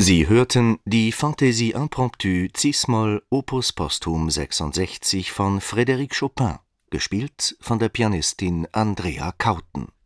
Sie hörten die Fantaisie impromptue cis-Moll Opus posthum 66 von Frédéric Chopin, gespielt von der Pianistin Andrea Kauten